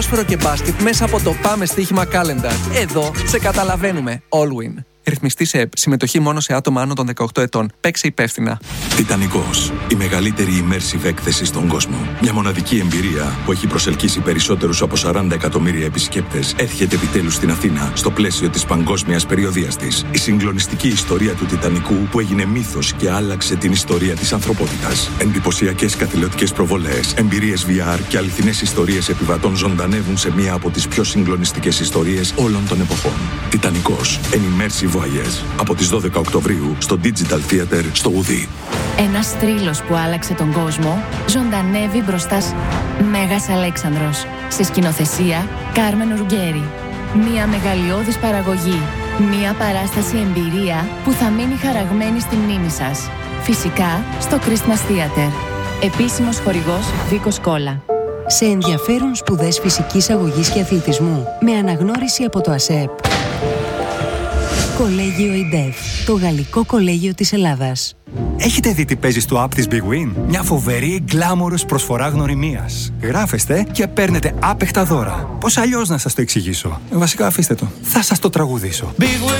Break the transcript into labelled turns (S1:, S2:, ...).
S1: ποδόσφαιρο και μπάσκετ μέσα από το Πάμε Στοίχημα Calendar. Εδώ σε καταλαβαίνουμε. Allwin. Ρυθμιστή σε ΕΠ. Συμμετοχή μόνο σε άτομα άνω των 18 ετών. Παίξε υπεύθυνα.
S2: Τιτανικός. Η μεγαλύτερη immersive έκθεση στον κόσμο. Μια μοναδική εμπειρία που έχει προσελκύσει περισσότερους από 40 εκατομμύρια επισκέπτες έρχεται επιτέλους στην Αθήνα στο πλαίσιο της παγκόσμιας περιοδείας της. Η συγκλονιστική ιστορία του Τιτανικού που έγινε μύθος και άλλαξε την ιστορία της ανθρωπότητας. Εντυπωσιακές καθηλωτικές προβολές, εμπειρίες VR και αληθινές ιστορίες επιβατών ζωντανεύουν σε μία από τις πιο συγκλονιστικές ιστορίες όλων των εποχών. Τιτανικός. An immersive voyage. Από τις 12 Οκτωβρίου στο Digital Theater στο Ουδί.
S3: Ένας θρύλος που άλλαξε τον κόσμο ζωντανεύει μπροστά Μέγας Αλέξανδρος. Σε σκηνοθεσία Κάρμεν Ουργκέρι. Μια μεγαλειώδης παραγωγή. Μια παράσταση εμπειρία που θα μείνει χαραγμένη στη μνήμη σας. Φυσικά στο Christmas Theater. Επίσημος χορηγός Βίκος Κόλλα.
S4: Σε ενδιαφέρουν σπουδές φυσικής αγωγής και αθλητισμού με αναγνώριση από το ΑΣΕΠ. Κολέγιο ΙΝΤΕΦ, το γαλλικό κολέγιο της Ελλάδας.
S5: Έχετε δει τι παίζει στο app της Big Win? Μια φοβερή γκλάμορος προσφορά γνωριμίας. Γράφεστε και παίρνετε άπεχτα δώρα. Πώς αλλιώς να σας το εξηγήσω? Βασικά αφήστε το. Θα σας το τραγουδήσω.